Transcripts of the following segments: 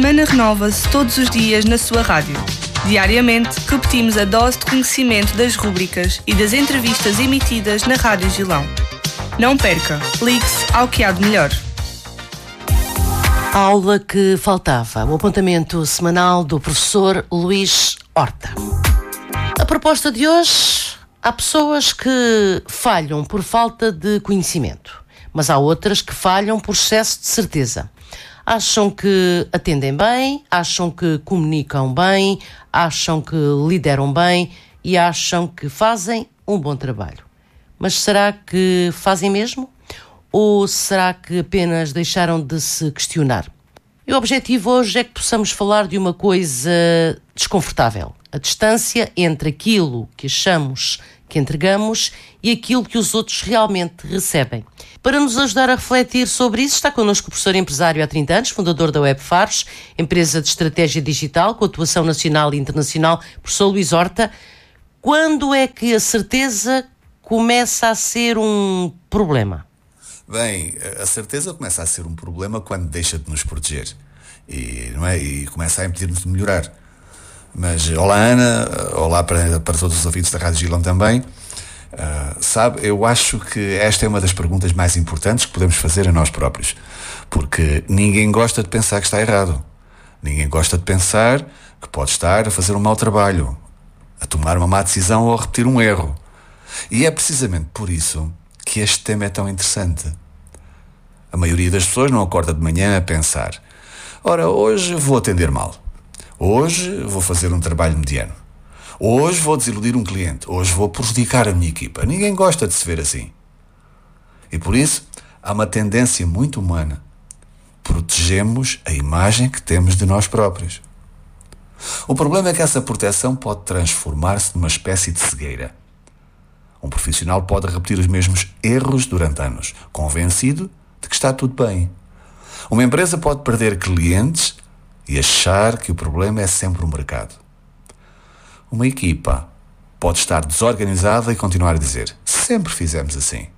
semana renova-se todos os dias na sua rádio. Diariamente, repetimos a dose de conhecimento das rúbricas e das entrevistas emitidas na Rádio Gilão. Não perca, ligue-se ao que há de melhor. A aula que faltava, o apontamento semanal do professor Luís Horta. A proposta de hoje: há pessoas que falham por falta de conhecimento, mas há outras que falham por excesso de certeza. Acham que atendem bem, acham que comunicam bem, acham que lideram bem e acham que fazem um bom trabalho. Mas será que fazem mesmo? Ou será que apenas deixaram de se questionar? E o objetivo hoje é que possamos falar de uma coisa desconfortável: a distância entre aquilo que achamos que entregamos e aquilo que os outros realmente recebem. Para nos ajudar a refletir sobre isso, está connosco o professor empresário há 30 anos, fundador da Web Faros, empresa de estratégia digital com atuação nacional e internacional, professor Luís Horta. Quando é que a certeza começa a ser um problema? Bem, a certeza começa a ser um problema quando deixa de nos proteger e começa a impedir-nos de melhorar. Mas olá Ana, olá para todos os ouvintes da Rádio Gilão também. Eu acho que esta é uma das perguntas mais importantes que podemos fazer a nós próprios, porque ninguém gosta de pensar que está errado. Ninguém gosta de pensar que pode estar a fazer um mau trabalho, a tomar uma má decisão ou a repetir um erro. E é precisamente por isso que este tema é tão interessante. A maioria das pessoas não acorda de manhã a pensar: ora, hoje vou atender mal, hoje vou fazer um trabalho mediano, hoje vou desiludir um cliente, hoje vou prejudicar a minha equipa. Ninguém gosta de se ver assim. E por isso há uma tendência muito humana: protegemos a imagem que temos de nós próprios. O problema é que essa proteção pode transformar-se numa espécie de cegueira. Um profissional pode repetir os mesmos erros durante anos, convencido de que está tudo bem. Uma empresa pode perder clientes e achar que o problema é sempre o mercado. Uma equipa pode estar desorganizada e continuar a dizer: sempre fizemos assim.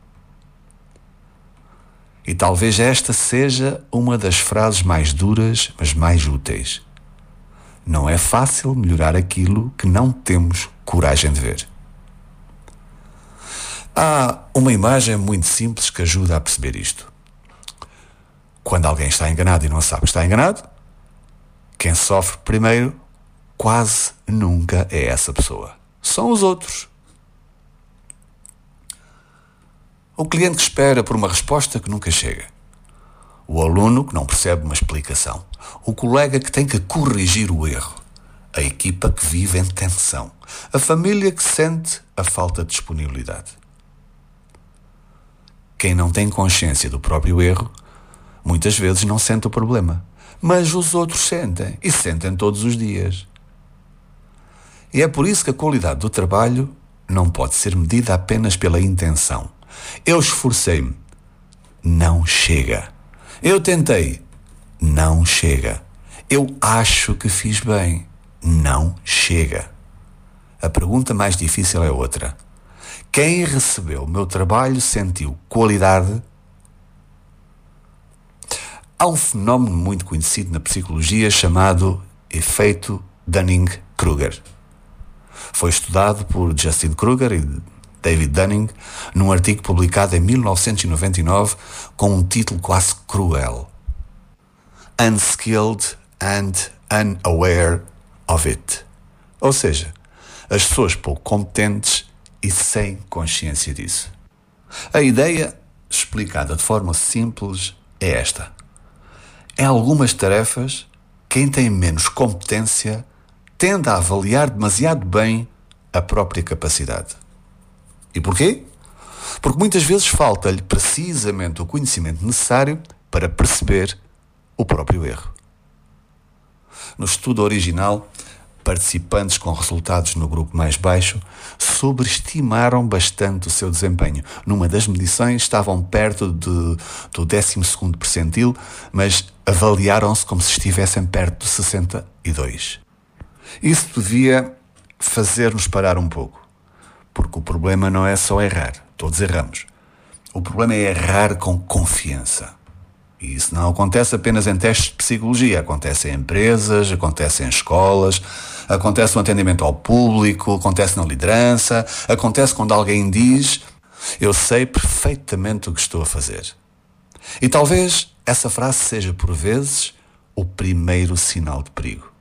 E talvez esta seja uma das frases mais duras, mas mais úteis. Não é fácil melhorar aquilo que não temos coragem de ver. Há uma imagem muito simples que ajuda a perceber isto. Quando alguém está enganado e não sabe que está enganado, quem sofre primeiro quase nunca é essa pessoa. São os outros. O cliente que espera por uma resposta que nunca chega. O aluno que não percebe uma explicação. O colega que tem que corrigir o erro. A equipa que vive em tensão. A família que sente a falta de disponibilidade. Quem não tem consciência do próprio erro, muitas vezes não sente o problema. Mas os outros sentem, e sentem todos os dias. E é por isso que a qualidade do trabalho não pode ser medida apenas pela intenção. Eu esforcei-me. Não chega. Eu tentei. Não chega. Eu acho que fiz bem. Não chega. A pergunta mais difícil é outra. Quem recebeu o meu trabalho sentiu qualidade? Há um fenómeno muito conhecido na psicologia chamado efeito Dunning-Kruger. Foi estudado por Justin Kruger e David Dunning num artigo publicado em 1999 com um título quase cruel: Unskilled and Unaware of It. Ou seja, as pessoas pouco competentes e sem consciência disso. A ideia, explicada de forma simples, é esta. Em algumas tarefas, quem tem menos competência tende a avaliar demasiado bem a própria capacidade. E porquê? Porque muitas vezes falta-lhe precisamente o conhecimento necessário para perceber o próprio erro. No estudo original, participantes com resultados no grupo mais baixo sobreestimaram bastante o seu desempenho. Numa das medições estavam perto do 12º percentil, mas avaliaram-se como se estivessem perto do 62. Isso devia fazer-nos parar um pouco, porque o problema não é só errar, todos erramos. O problema é errar com confiança. E isso não acontece apenas em testes de psicologia, acontece em empresas, acontece em escolas, acontece no atendimento ao público, acontece na liderança, acontece quando alguém diz: eu sei perfeitamente o que estou a fazer. E talvez essa frase seja, por vezes, o primeiro sinal de perigo.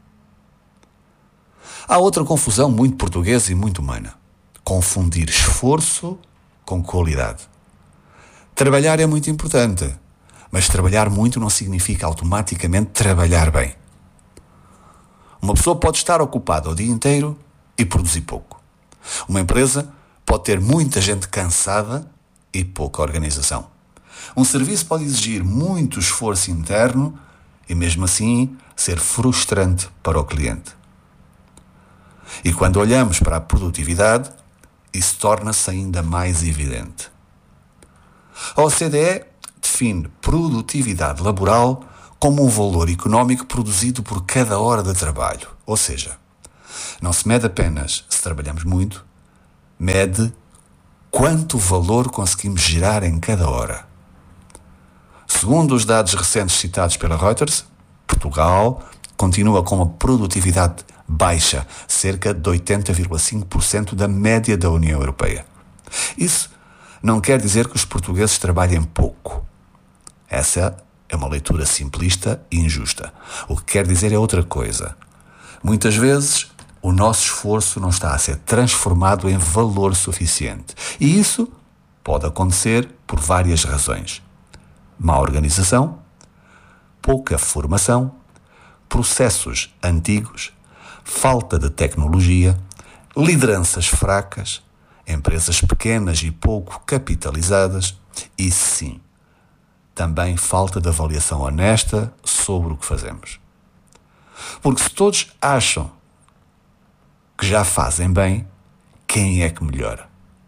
Há outra confusão muito portuguesa e muito humana: confundir esforço com qualidade. Trabalhar é muito importante, mas trabalhar muito não significa automaticamente trabalhar bem. Uma pessoa pode estar ocupada o dia inteiro e produzir pouco. Uma empresa pode ter muita gente cansada e pouca organização. Um serviço pode exigir muito esforço interno e, mesmo assim, ser frustrante para o cliente. E quando olhamos para a produtividade, isso torna-se ainda mais evidente. A OCDE define produtividade laboral como um valor económico produzido por cada hora de trabalho. Ou seja, não se mede apenas se trabalhamos muito, mede quanto valor conseguimos gerar em cada hora. Segundo os dados recentes citados pela Reuters, Portugal continua com uma produtividade baixa, cerca de 80,5% da média da União Europeia. Isso não quer dizer que os portugueses trabalhem pouco. Essa é uma leitura simplista e injusta. O que quer dizer é outra coisa. Muitas vezes, o nosso esforço não está a ser transformado em valor suficiente. E isso pode acontecer por várias razões: má organização, pouca formação, processos antigos, falta de tecnologia, lideranças fracas, empresas pequenas e pouco capitalizadas e, sim, também falta de avaliação honesta sobre o que fazemos. Porque se todos acham que já fazem bem, quem é que melhora?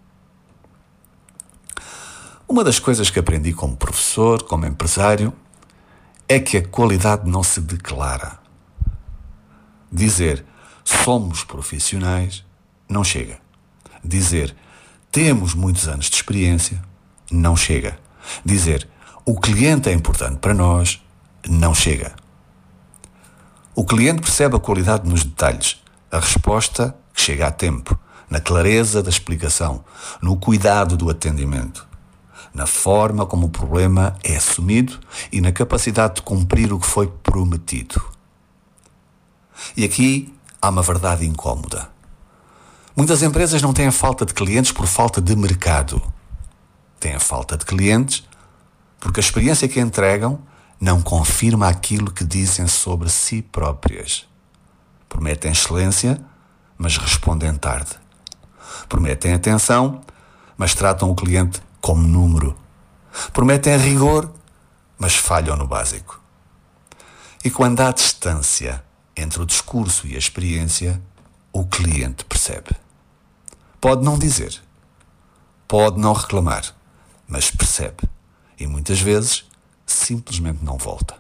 Uma das coisas que aprendi como professor, como empresário, é que a qualidade não se declara. Dizer somos profissionais não chega. Dizer temos muitos anos de experiência não chega. Dizer o cliente é importante para nós não chega. O cliente percebe a qualidade nos detalhes, a resposta que chega a tempo, na clareza da explicação, no cuidado do atendimento, na forma como o problema é assumido e na capacidade de cumprir o que foi prometido. E aqui há uma verdade incómoda. Muitas empresas não têm a falta de clientes por falta de mercado. Têm a falta de clientes porque a experiência que entregam não confirma aquilo que dizem sobre si próprias. Prometem excelência, mas respondem tarde. Prometem atenção, mas tratam o cliente como número. Prometem rigor, mas falham no básico. E quando há distância entre o discurso e a experiência, o cliente percebe. Pode não dizer, pode não reclamar, mas percebe. E muitas vezes simplesmente não volta.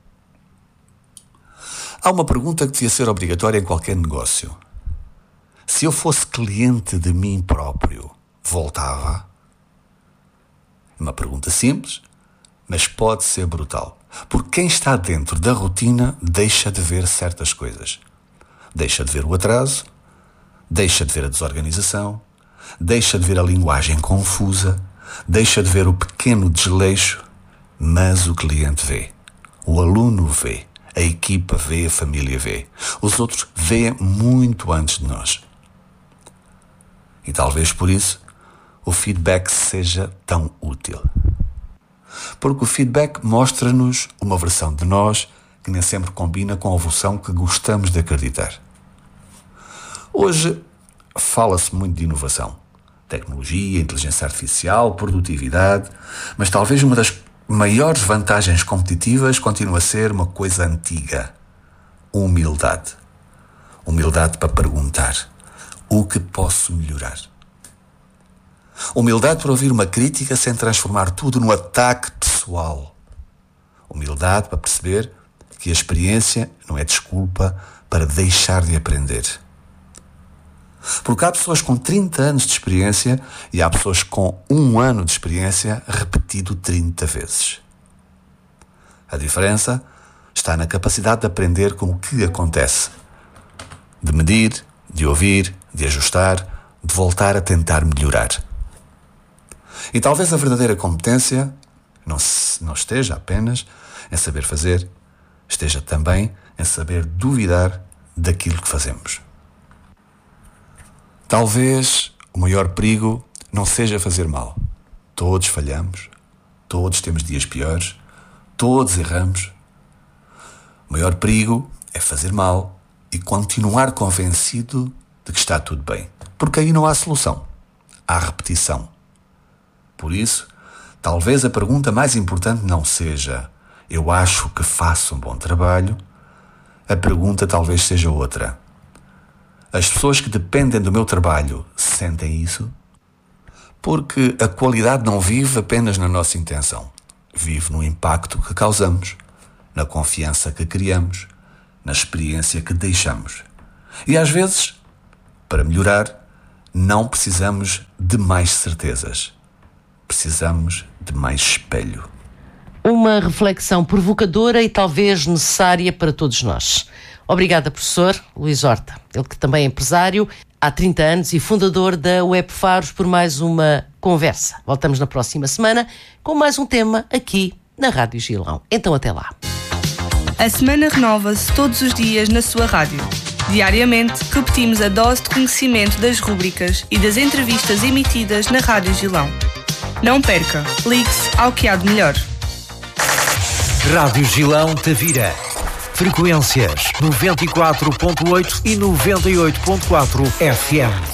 Há uma pergunta que devia ser obrigatória em qualquer negócio. Se eu fosse cliente de mim próprio, voltava? É uma pergunta simples, mas pode ser brutal. Porque quem está dentro da rotina deixa de ver certas coisas. Deixa de ver o atraso, deixa de ver a desorganização, deixa de ver a linguagem confusa, deixa de ver o pequeno desleixo, mas o cliente vê, o aluno vê, a equipa vê, a família vê, os outros veem muito antes de nós. E talvez por isso o feedback seja tão útil. Porque o feedback mostra-nos uma versão de nós que nem sempre combina com a versão que gostamos de acreditar. Hoje fala-se muito de inovação, tecnologia, inteligência artificial, produtividade, mas talvez uma das maiores vantagens competitivas continua a ser uma coisa antiga: humildade. Humildade para perguntar: o que posso melhorar? Humildade para ouvir uma crítica sem transformar tudo num ataque pessoal. Humildade para perceber que a experiência não é desculpa para deixar de aprender. Porque há pessoas com 30 anos de experiência e há pessoas com 1 ano de experiência repetido 30 vezes. A diferença está na capacidade de aprender com o que acontece, de medir, de ouvir, de ajustar, de voltar a tentar melhorar. E talvez a verdadeira competência não esteja apenas em saber fazer, esteja também em saber duvidar daquilo que fazemos. Talvez o maior perigo não seja fazer mal. Todos falhamos, todos temos dias piores, todos erramos. O maior perigo é fazer mal e continuar convencido de que está tudo bem, porque aí não há solução, há repetição. Por isso, talvez a pergunta mais importante não seja eu acho que faço um bom trabalho. A pergunta talvez seja outra. As pessoas que dependem do meu trabalho sentem isso? Porque a qualidade não vive apenas na nossa intenção. Vive no impacto que causamos, na confiança que criamos, na experiência que deixamos. E às vezes, para melhorar, não precisamos de mais certezas. Precisamos de mais espelho. Uma reflexão provocadora e talvez necessária para todos nós. Obrigada, professor Luís Horta. Ele que também é empresário há 30 anos e fundador da Web Faros, por mais uma conversa. Voltamos na próxima semana com mais um tema aqui na Rádio Gilão. Então até lá. A semana renova-se todos os dias na sua rádio. Diariamente, repetimos a dose de conhecimento das rúbricas e das entrevistas emitidas na Rádio Gilão. Não perca, ligue-se ao que há de melhor. Rádio Gilão Tavira. Frequências 94.8 e 98.4 FM.